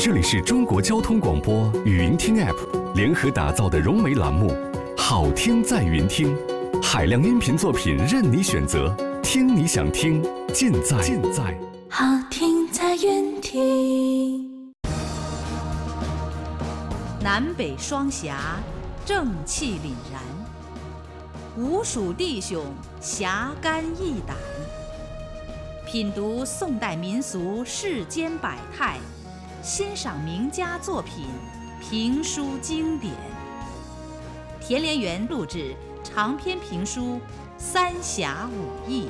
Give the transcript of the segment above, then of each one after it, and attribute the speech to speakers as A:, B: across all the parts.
A: 这里是中国交通广播语音听 App 联合打造的融媒栏目《好听在云听》，海量音频作品任你选择，听你想听，尽在
B: 好听在云听。
C: 南北双侠，正气凛然；吴蜀弟兄，侠肝义胆。品读宋代民俗世间百态，欣赏名家作品，评书经典。田连元录制长篇评书《三侠五义》。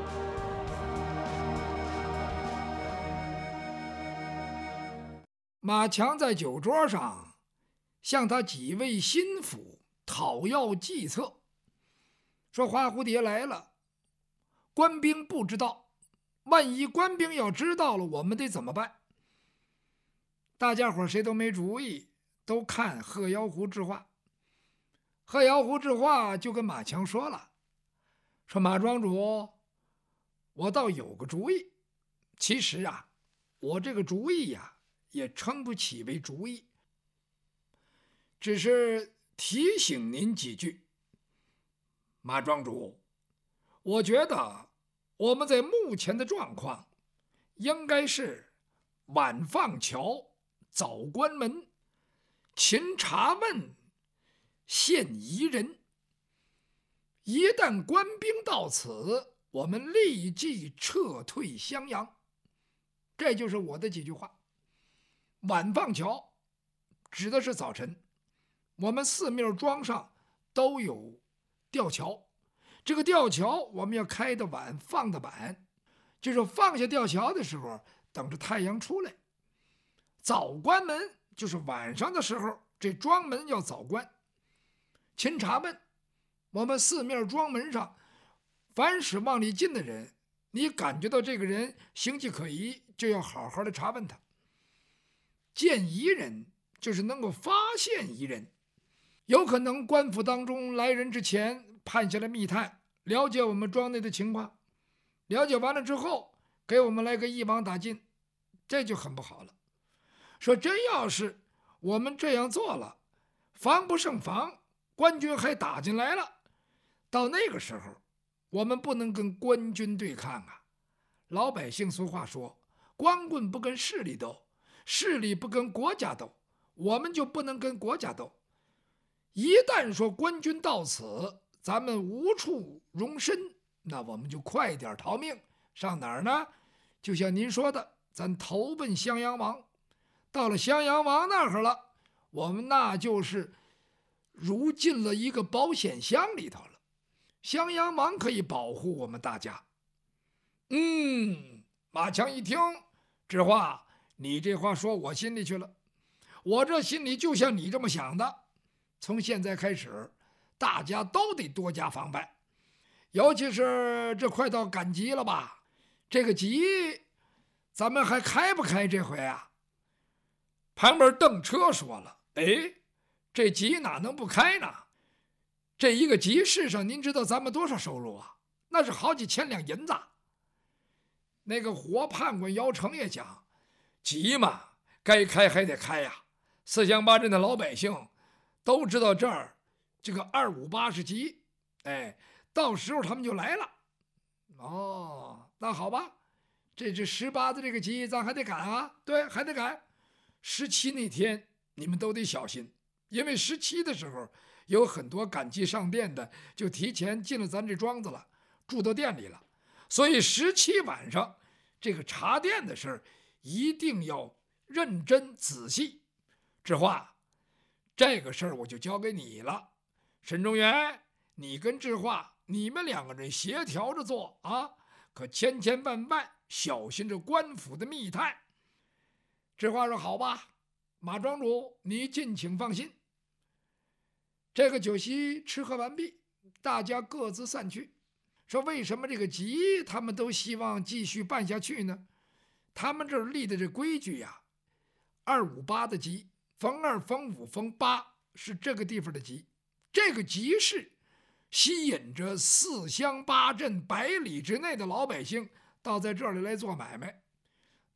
D: 马强在酒桌上向他几位心腹讨要计策，说花蝴蝶来了，官兵不知道，万一官兵要知道了，我们得怎么办？大家伙谁都没主意，都看贺瑶湖之话。贺瑶湖之话就跟马强说了，说马庄主，我倒有个主意。其实啊，我这个主意呀，也称不起为主意，只是提醒您几句。马庄主，我觉得我们在目前的状况，应该是晚放桥，早关门，勤查问，现疑人。一旦官兵到此，我们立即撤退襄阳。这就是我的几句话。晚放桥指的是早晨，我们四面庄上都有吊桥，这个吊桥我们要开得晚，放得晚，就是放下吊桥的时候，等着太阳出来。早关门就是晚上的时候，这庄门要早关。勤查问，我们四面庄门上，凡是往里进的人，你感觉到这个人行迹可疑，就要好好的查问他。见疑人就是能够发现疑人，有可能官府当中来人之前判下来密探，了解我们庄内的情况，了解完了之后给我们来个一网打尽，这就很不好了。说真要是我们这样做了，防不胜防，官军还打进来了，到那个时候我们不能跟官军对抗啊。老百姓俗话说，光棍不跟势力斗，势力不跟国家斗，我们就不能跟国家斗。一旦说官军到此，咱们无处容身，那我们就快点逃命。上哪儿呢？就像您说的，咱投奔襄阳王。到了襄阳王那儿了，我们那就是如进了一个保险箱里头了。襄阳王可以保护我们大家。马强一听，这话你这话说我心里去了，我这心里就像你这么想的。从现在开始，大家都得多加防范，尤其是这快到赶集了吧，这个集咱们还开不开这回啊？旁边邓车说了，这集哪能不开呢？这一个集市上，您知道咱们多少收入啊？那是好几千两银子。那个活判官姚成也讲，集嘛，该开还得开呀。四乡八镇的老百姓都知道这儿这个258是集，到时候他们就来了。那好吧，这18的这个集咱还得赶啊，对，还得赶。17那天你们都得小心，因为17的时候有很多赶集上店的就提前进了咱这庄子了，住到店里了。所以17晚上这个查店的事一定要认真仔细。这话，这个事儿我就交给你了，沈中元，你跟智化你们2个人协调着做啊，可千千万万小心着官府的密探。智化说好吧，马庄主你尽请放心。这个酒席吃喝完毕，大家各自散去。说为什么这个集他们都希望继续办下去呢？他们这儿立的这规矩呀，258的集，逢2、逢5、逢8是这个地方的集。这个集市吸引着4乡8镇100里之内的老百姓到在这里来做买卖。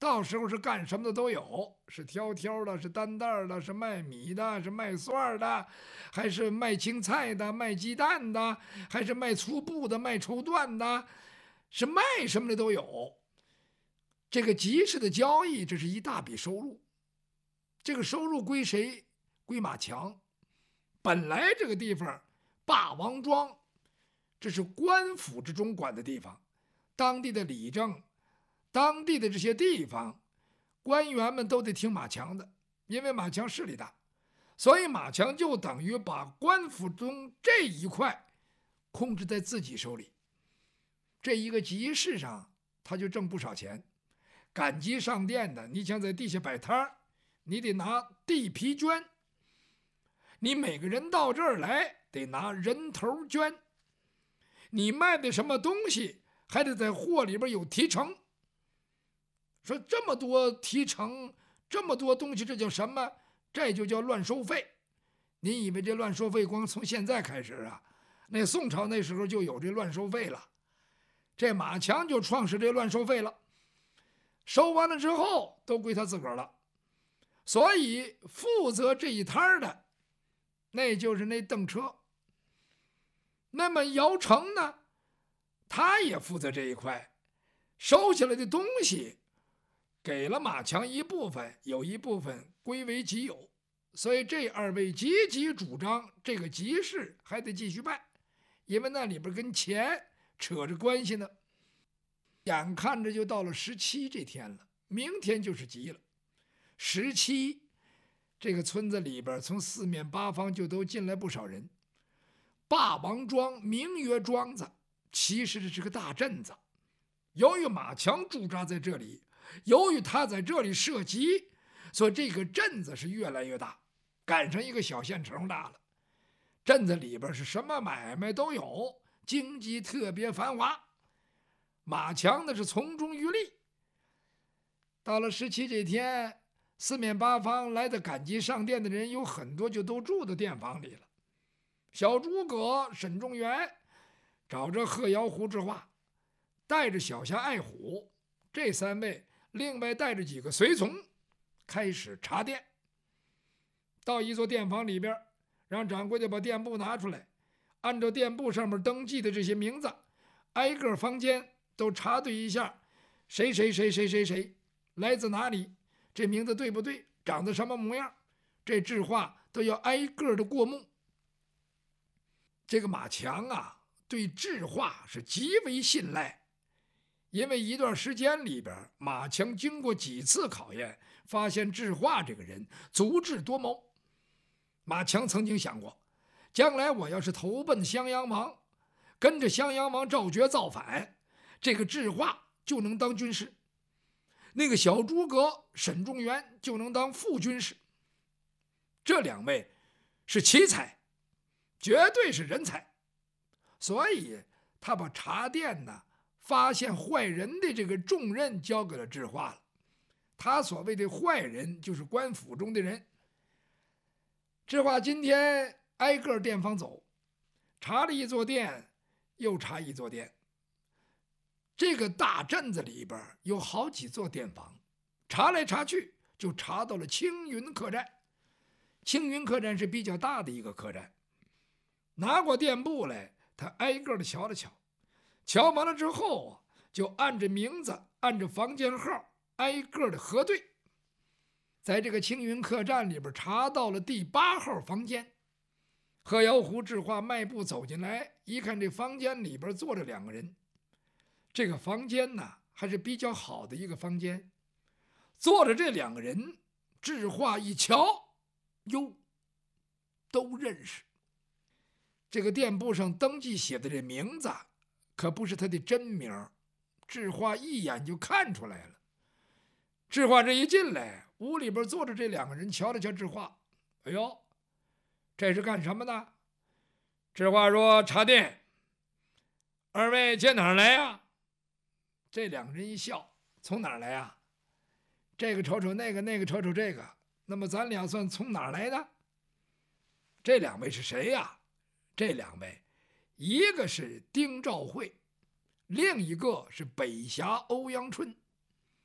D: 到时候是干什么的都有，是挑挑的，是担担的，是卖米的，是卖蒜的，还是卖青菜的，卖鸡蛋的，还是卖粗布的，卖绸缎的，是卖什么的都有。这个集市的交易，这是一大笔收入。这个收入归谁？归马强。本来这个地方霸王庄，这是官府之中管的地方，当地的理政，当地的这些地方官员们都得听马强的，因为马强势力大，所以马强就等于把官府中这一块控制在自己手里。这一个集市上他就挣不少钱。赶集上店的，你想在地下摆摊，你得拿地皮捐，你每个人到这儿来得拿人头捐，你卖的什么东西还得在货里边有提成。说这么多提成，这么多东西，这叫什么？这就叫乱收费。你以为这乱收费光从现在开始啊？那宋朝那时候就有这乱收费了，这马强就创始这乱收费了，收完了之后都归他自个儿了。所以负责这一摊的那就是那邓车。那么姚成呢，他也负责这一块，收下来的东西给了马强一部分，有一部分归为己有。所以这二位积极主张这个集市还得继续办，因为那里边跟钱扯着关系呢。眼看着就到了17这天了，明天就是集了。17这个村子里边从四面八方就都进来不少人。霸王庄名曰庄子，其实这是个大镇子。由于马强驻扎在这里，由于他在这里设集，所以这个镇子是越来越大，赶上一个小县城大了。镇子里边是什么买卖都有，经济特别繁华。马强呢是从中渔利。到了17这天，四面八方来的赶集上店的人有很多，就都住到店房里了。小诸葛、沈仲元找着贺瑶、胡志化，带着小侠爱虎，这三位另外带着几个随从，开始查店。到一座店房里边，让掌柜的把店簿拿出来，按照店簿上面登记的这些名字，挨个房间都查对一下，谁来自哪里，这名字对不对，长得什么模样，这字画都要挨个的过目。这个马强啊，对字画是极为信赖，因为一段时间里边，马强经过几次考验，发现字画这个人足智多谋。马强曾经想过，将来我要是投奔襄阳王，跟着襄阳王赵觉造反，这个字画就能当军师，那个小诸葛沈仲元就能当副军师。这两位是奇才，绝对是人才。所以他把查店呢，发现坏人的这个重任交给了智化了。他所谓的坏人就是官府中的人。智化今天挨个店房走，查了一座店又查一座店。这个大镇子里边有好几座店房，查来查去就查到了青云客栈。青云客栈是比较大的一个客栈。拿过店簿来，他挨个的瞧了瞧，瞧完了之后就按着名字，按着房间号挨个的核对。在这个青云客栈里边查到了第8号房间。贺瑶、胡志化迈步走进来，一看这房间里边坐着2个人。这个房间呢还是比较好的一个房间，坐着这2个人，智化一瞧，哟，都认识。这个店簿上登记写的这名字可不是他的真名，智化一眼就看出来了。智化这一进来，屋里边坐着这2个人，瞧了瞧智化，哎呦，这是干什么的？智化说：查店。二位借哪儿来呀？这2个人一笑，从哪儿来呀？这个瞅瞅那个，那个瞅瞅这个，那么咱俩算从哪儿来的？这2位是谁呀？这2位，一个是丁兆会，另一个是北侠欧阳春。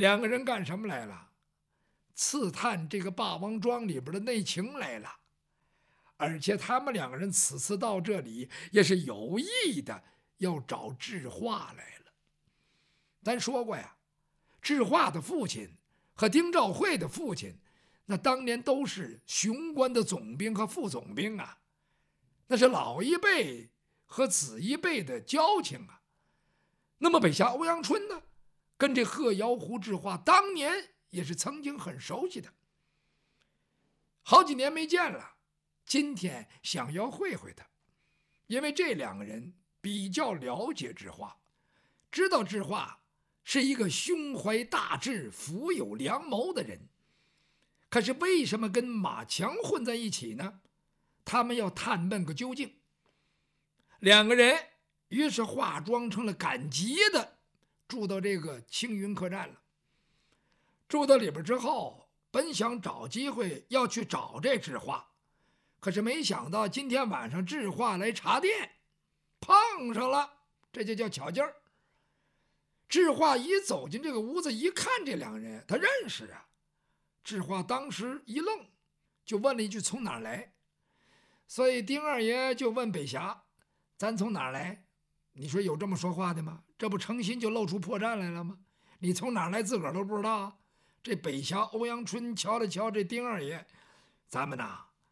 D: 两个人干什么来了？刺探这个霸王庄里边的内情来了。而且他们两个人此次到这里也是有意的要找智化来了。咱说过呀，智化的父亲和丁兆会的父亲，那当年都是雄关的总兵和副总兵啊，那是老一辈和子一辈的交情啊。那么北侠欧阳春呢，跟这鹤窑胡智化当年也是曾经很熟悉的，好几年没见了，今天想要会会他，因为这两个人比较了解智化，知道智化是一个胸怀大志、富有良谋的人。可是为什么跟马强混在一起呢？他们要探问个究竟。两个人于是化妆成了赶集的，住到这个青云客栈了。住到里边之后，本想找机会要去找这智化，可是没想到今天晚上智化来茶店，碰上了，这就叫巧劲儿。智化一走进这个屋子，一看这两个人，他认识啊。智化当时一愣，就问了一句：“从哪儿来？”所以丁二爷就问北侠：“咱从哪儿来？”你说有这么说话的吗？这不诚心就露出破绽来了吗？你从哪儿来自个儿都不知道。这北侠欧阳春瞧了瞧这丁二爷，咱们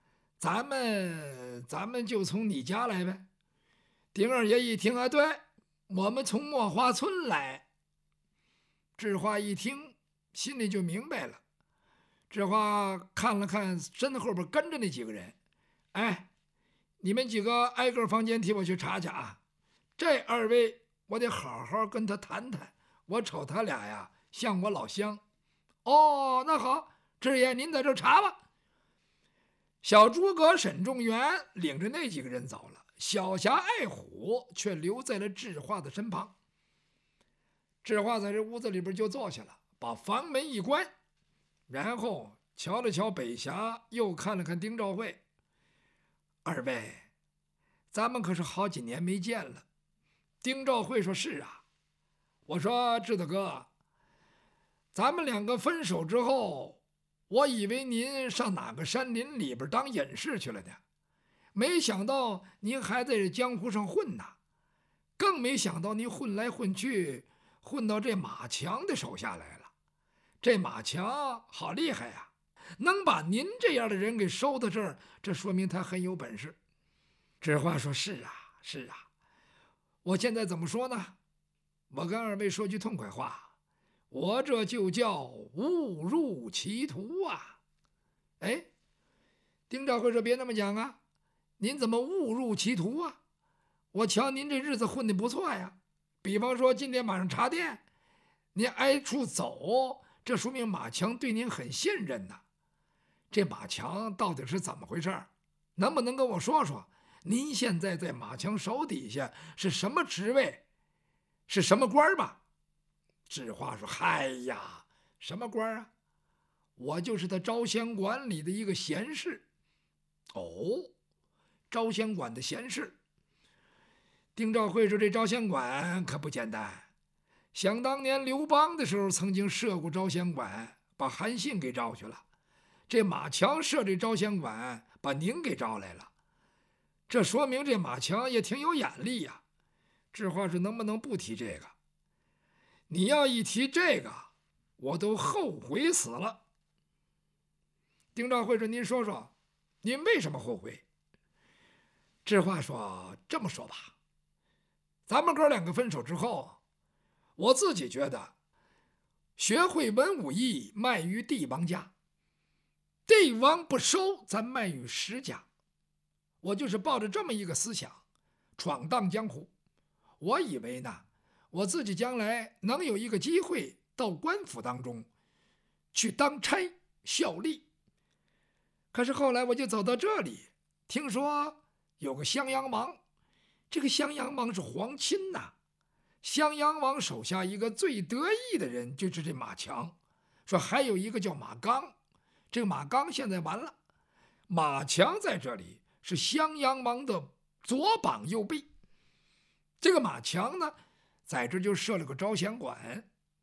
D: 就从你家来呗。丁二爷一听啊，对，我们从墨花村来。智化一听，心里就明白了。智化看了看身后边跟着那几个人，哎，你们几个挨个房间替我去查查啊。这二位我得好好跟他谈谈，我瞅他俩呀像我老乡。哦，那好，智爷您在这查吧。小诸葛沈仲元领着那几个人走了，小侠爱虎却留在了智化的身旁。智化在这屋子里边就坐下了，把房门一关，然后瞧了瞧北侠，又看了看丁兆会。二位，咱们可是好几年没见了。丁兆会说：“是啊。”我说：“智大哥，咱们两个分手之后，我以为您上哪个山林里边当隐士去了呢，没想到您还在这江湖上混呢，更没想到您混来混去，混到这马强的手下来了。这马强好厉害呀，能把您这样的人给收到这儿，这说明他很有本事。”智化说：“是啊，是啊。我现在怎么说呢？我跟二位说句痛快话，我这就叫误入歧途啊！”哎，丁兆会说：“别那么讲啊，您怎么误入歧途啊？我瞧您这日子混得不错呀。比方说今天晚上茶店，您挨处走，这说明马强对您很信任呐。这马强到底是怎么回事？能不能跟我说说？您现在在马强手底下是什么职位，是什么官吧？”智化说：“嗨呀，什么官啊？我就是他招仙馆里的一个闲事。”哦，招仙馆的闲事。丁兆会说：“这招仙馆可不简单。想当年刘邦的时候，曾经设过招仙馆，把韩信给招去了。这马强设这招仙馆，把您给招来了。这说明这马强也挺有眼力呀。”智化说：“能不能不提这个？你要一提这个，我都后悔死了。”丁兆会说：“您说说，您为什么后悔？”智化说：“这么说吧，咱们哥两个分手之后，我自己觉得学会文武艺卖于帝王家，帝王不收，咱卖于石家。我就是抱着这么一个思想闯荡江湖。我以为呢，我自己将来能有一个机会到官府当中去当差效力。可是后来我就走到这里，听说有个襄阳王，这个襄阳王是皇亲呐。襄阳王手下一个最得意的人就是这马强，说还有一个叫马刚，这个马刚现在完了，马强在这里是襄阳王的左膀右臂。这个马强呢，在这就设了个招贤馆，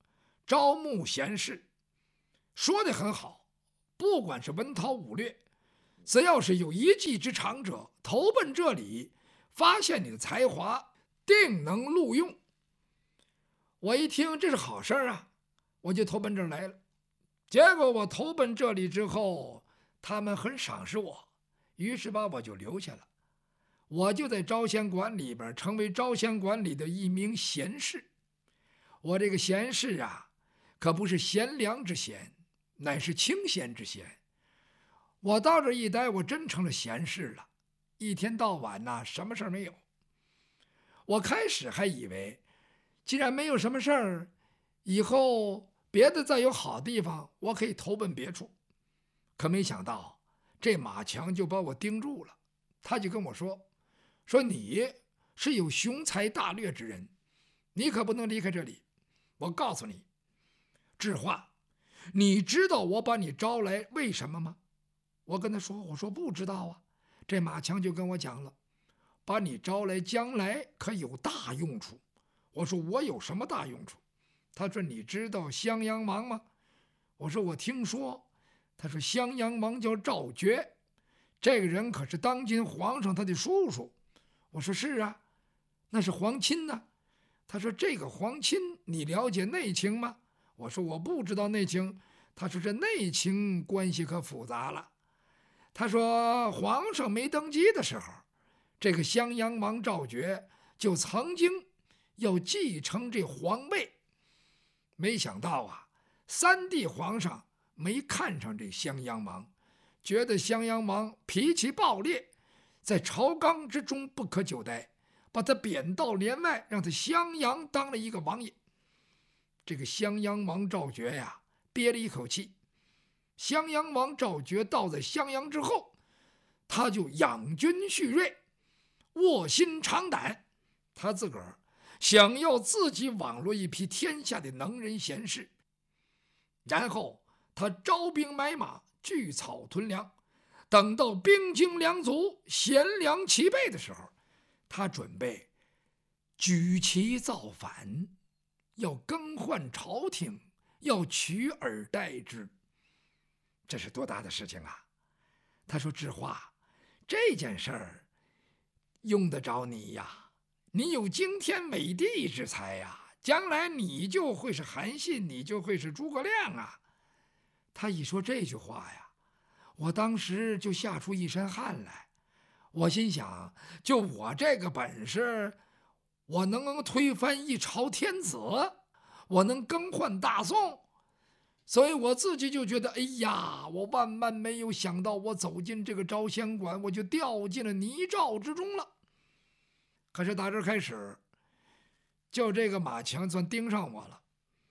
D: 招募贤士，说得很好。不管是文韬武略，只要是有一技之长者，投奔这里，发现你的才华，定能录用。我一听这是好事啊，我就投奔这儿来了。结果我投奔这里之后，他们很赏识我，于是把我就留下了。我就在招贤馆里边成为招贤馆里的一名贤士。我这个贤士啊，可不是贤良之贤，乃是清闲之闲。我到这一待，我真成了闲事了，一天到晚呢，什么事儿没有。我开始还以为，既然没有什么事儿，以后别的再有好地方，我可以投奔别处。可没想到，这马强就把我盯住了。他就跟我说你是有雄才大略之人，你可不能离开这里。我告诉你，智化，你知道我把你招来为什么吗？我跟他说，我说不知道啊。这马强就跟我讲了，把你招来将来可有大用处。我说我有什么大用处？他说你知道襄阳王吗？我说我听说。他说襄阳王叫赵觉，这个人可是当今皇上他的叔叔。我说是啊，那是皇亲呢。他说这个皇亲你了解内情吗？我说我不知道内情。他说这内情关系可复杂了。他说皇上没登基的时候，这个襄阳王赵觉就曾经要继承这皇位，没想到啊，三弟皇上没看上这襄阳王，觉得襄阳王脾气暴烈，在朝纲之中不可久待，把他贬到帘外，让他襄阳当了一个王爷。这个襄阳王赵觉呀，憋了一口气。襄阳王赵觉到在襄阳之后，他就养军蓄锐，卧薪尝胆，他自个儿想要自己网罗一批天下的能人贤士，然后他招兵买马，聚草屯粮，等到兵精粮足，贤良齐备的时候，他准备举旗造反，要更换朝廷，要取而代之。这是多大的事情啊！他说智化，这件事儿用得着你呀，你有惊天美地之才呀，将来你就会是韩信，你就会是诸葛亮啊。他一说这句话呀，我当时就吓出一身汗来。我心想，就我这个本事，我能推翻一朝天子，我能更换大宋。所以我自己就觉得，哎呀，我万万没有想到，我走进这个招贤馆，我就掉进了泥沼之中了。可是打这开始，就这个马强算盯上我了，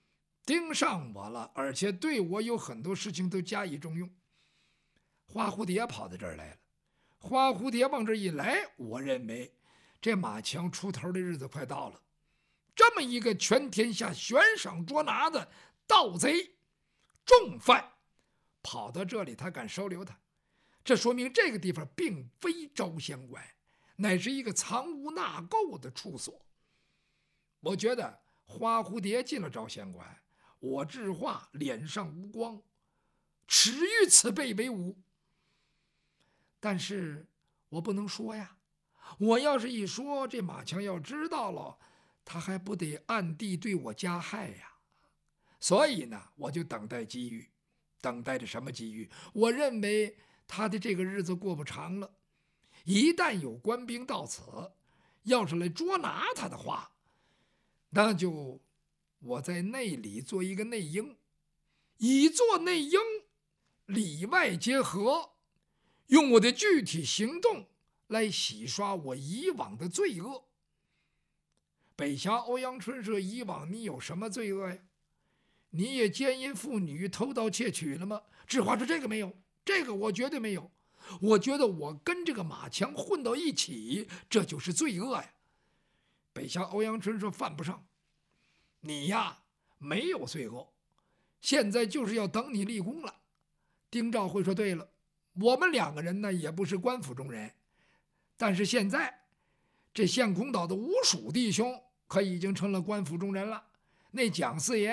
D: 而且对我有很多事情都加以重用。花蝴蝶跑到这儿来了，花蝴蝶往这一来，我认为这马强出头的日子快到了。这么一个全天下悬赏捉拿的盗贼重犯，跑到这里他敢收留他，这说明这个地方并非招贤馆，乃是一个藏污纳垢的处所。我觉得花蝴蝶进了招贤馆，我智化脸上无光，耻于此辈为伍。但是我不能说呀，我要是一说，这马强要知道了，他还不得暗地对我加害呀。所以呢，我就等待机遇。等待着什么机遇？我认为他的这个日子过不长了，一旦有官兵到此，要是来捉拿他的话，那就我在内里做一个内应，以做内应，里外结合，用我的具体行动来洗刷我以往的罪恶。北峡欧阳春说，以往你有什么罪恶呀？你也奸淫妇女，偷盗窃取了吗？智化说这个没有，这个我绝对没有。我觉得我跟这个马强混到一起，这就是罪恶呀。北峡欧阳春说犯不上，你呀没有罪恶，现在就是要等你立功了。丁兆会说对了，我们两个人呢也不是官府中人，但是现在这县空岛的吴蜀弟兄可已经成了官府中人了。那蒋四爷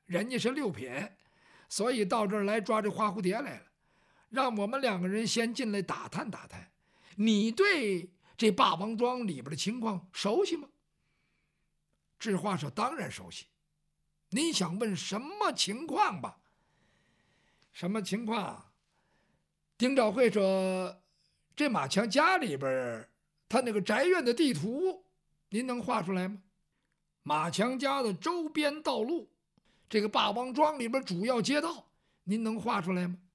D: 人家是6品，所以到这儿来抓这花蝴蝶来了。让我们2个人先进来打探打探，你对这霸王庄里边的情况熟悉吗？智化说：“当然熟悉。你想问什么情况吧？”什么情况？丁兆会说：“这马强家里边，他那个宅院的地图，您能画出来吗？马强家的周边道路，这个霸王庄里边主要街道，您能画出来吗？”